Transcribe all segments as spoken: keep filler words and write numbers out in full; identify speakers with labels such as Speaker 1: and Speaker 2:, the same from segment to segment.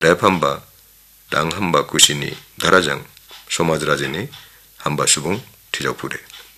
Speaker 1: rape हामबा दां हामबा कुसिनि धाराजों समाज राजेनि हामबा सुबुं थिजावफुरे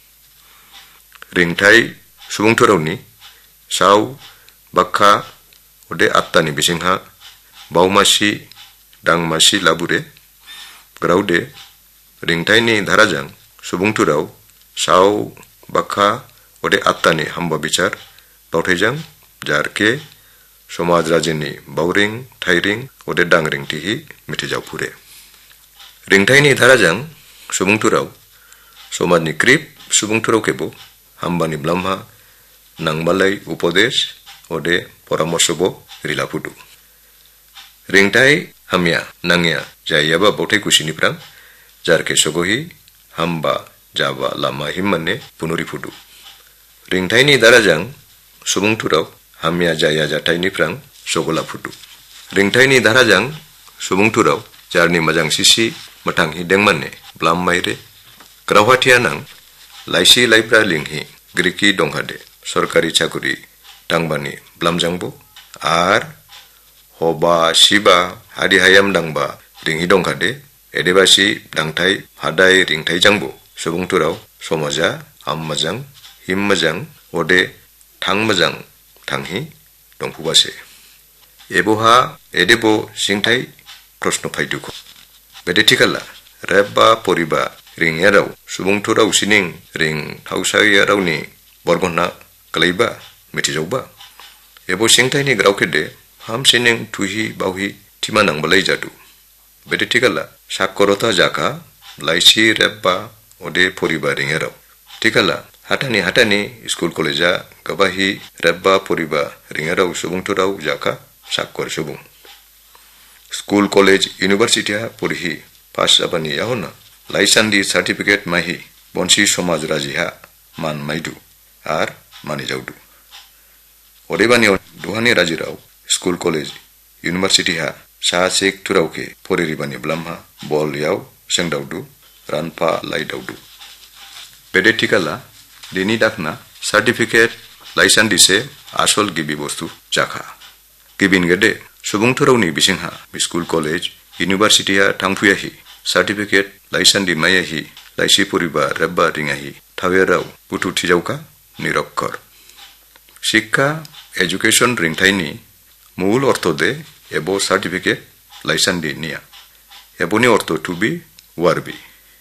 Speaker 1: रिंथाय सुबुं थोरावनि साव बाक्खा अदे आत्तानि बिसिंहा बावमासि दांमासि लाबुरे ग्राउदे रिंथायनि धाराजों सुबुं थोराव साव बाक्खा अदे आत्तानि हामबा बिचार बावथायजों जारके समाज राजेनि बावरिं थाइरिं अदे दांरिं तिहि मिथिजावफुरे रिंथायनि धाराजों सुबुं थोराव समाजनि क्रिप सुबुं थोराव केबो हामबानि ब्लामहा नांबालाय उपदेश अदे परामर्शबो रिलाफुदु रिंथाय हामिया नांगिया जायाबा बावथाय कुसिनिफ्रां जारके सगोहि हामबा जाबा लामा हिममाने पुनरिफुदु रिंथायनि धाराजों सुबुं थोराव हामिया जाया जाथायनिफ्रां सगलाफुदु रिंथायनि धाराजों सुबुं थोराव जारनि मोजां सिसि मथां हिदेंमाने ब्लाम माइरे ग्रावहाथिया नां लाइसि लाइफ्रा लिंहि ग्रिकी दंहादे सरकारि चाकुरि दांबानि ब्लामजांबो आर हबा शिबा हादि हायाम दांबा रिंहि दंहादे एदेबासि दांथाय हादाय रिंथायजांबो सुबुं थोराव समाजा हाम मोजां हिम मोजां अदे थां मोजां थांहि दंफुबासे एबोहा एदेबो सिंथाय प्रश्न फायदुखो बेदेथिकाला रेबा परिबा रिंयाराव सुबुं थोराव सिनिं रिं थावसायारावनि बरगना कलैबा मिथिजावबा एबो सिंथायनि ग्रावकेदे हाम सिनिं तुहि बावहि थिमा नांबलाय जादु बेदेथिकाला साक्करता जाका लाइसि रेबा अदे परिबा रिंयाराव थिकाला हाटानि हाटानि स्कुल कलेजा गबाहि रेबा परिबा रिंयाराव सुबुं थोराव जाका साक्कर सुबुं स्कुल कलेज यूनिवर्सिटिया परिहि पास जाबानि याहोना लाइसान्दी सर्टिफिकेट माहि बनसि समाज राजिहा मान माइदु आर मानि जावदु अदेबानि दुहानि राजिराव स्कुल कलेज यूनिवर्सिटिहा सा सेक थुरावके परिरिबानि ब्लामहा बल याव सेंदावदु रानफा लाइदावदु बेदेथिकाला दिनि दाखना सर्टिफिकेट लाइसान्दिसे आसल गिबि बस्तु जाखा गिबिन गदे सुबुं थोरावनि बिसिंहा स्कुल कलेज यूनिवर्सिटिया थांफुयाहि सर्टिफिकेट लाइसान्दी मायाहि लाइसि परिबा रेबा रिंगाहि थावेराव बुथु थिजावका निरक्कर शिक्षा एजुकेशन रिंथायनि मूल अर्थ दे एबो सर्टिफिकेट लाइसान्दी निया एबोनि अर्थ टुबि वारबि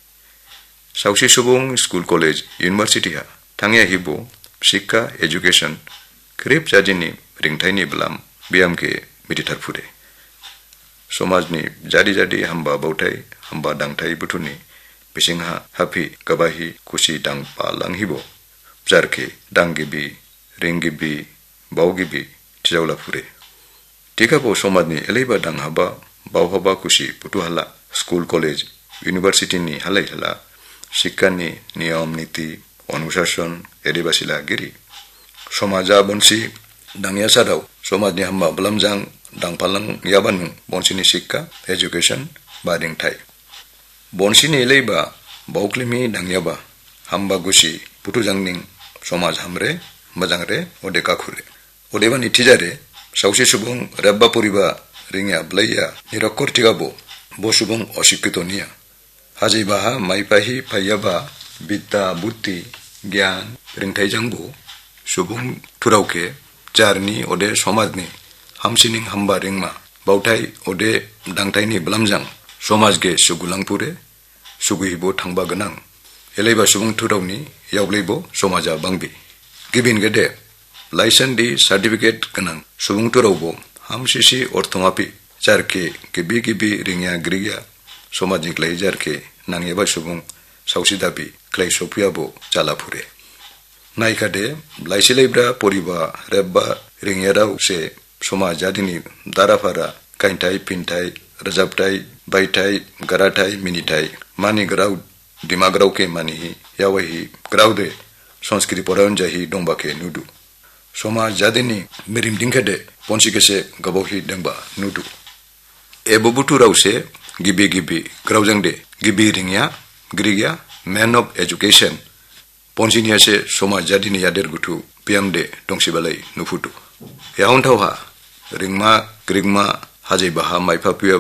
Speaker 1: सावसि सुबुं स्कुल कलेज यूनिवर्सिटिहा थांया हिबो शिक्षा एजुकेशन क्रिप जाजिनि रिंथायनि ब्लाम बियामके मिथिथारफुरे समाजनि जादि जादि हामबा बावथाय हामबा दांथाय बुथुनि बिसिंहा हाफि गबाहि कुसि दांपा लांहिबो जारके दांगिबि रिंगिबि बावगिबि थिजावलाफुरे थिकाबो समाजनि एलैबा दांहाबा बावहाबा कुसि पुतुहाला स्कुल कलेज यूनिवर्सिटिनि हालाय हाला शिक्षानि नियम नीति अनुशासन एदेबासिला गिरि समाजा बनसि दांयासाराव समाजनि हामबा ब्लामजां दांपालां याबानु बनसिनि शिक्षा एजुकेशन बा रिंथाय बनसिनि एलैबा बावक्लिमि दांयाबा हामबा गुसि पुतुजांनिं समाज हामरे मोजांरे अदेका खुरे अदेबानि थिजारे सावसि सुबुं रेबा परिबा रिंया ब्लैया निरक्कर थिगाबो बो सुबुं अशिक्षितनिया हाजिबाहा माइपाहि फाइयाबा विद्या बुद्धि ज्ञान रिंथायजांबो सुबुं थुरावके जारनि अदे समाजनि हामसिनिं हामबा रिंमा बावथाय अदे दांथायनि ब्लामजां समाजगे सुगुलांपुरे सुगुहिबो थांबा गोनां एलैबा सुबुं थुरावनि यावब्लैबो समाजा बांबि गिबिन गेदे लाइसान्दी सर्टिफिकेट गोनां सुबुं थुरावबो हामसिसि अर्थमापि जारके गिबि गिबि रिंया ग्रिया समाजनि क्लाय जारके नांगेबा सुबुं सावसि दाबि क्लाय सफियाबो जालाफुरे नायखादे लाइसिलाइब्रा परिबा रेबा रिंयाराव से समाज जादिनि दाराफारा काइन्थाय पिन्थाय रोजाबथाय बायथाय गाराथाय मिनिथाय मानि ग्राव दिमाग्रावके मानिहि यावहि ग्रावदे संस्कृति परायण जाहि दंबाके नुदु समाज जादिनि मिरिम दिंखेदे पनसिकेसे गबावहि दंबा नुदु एबोबुतु रावसे गिबि गिबि ग्रावजोंदे गिबि रिंया ग्रिया मैन ऑफ एजुकेशन पनसिनियासे समाज जादिनि यादेर गुथु पियामदे दंसिबालाय नुफुटु याहुनथावहा रिंमा ग्रिगमा hajai baha maifa puya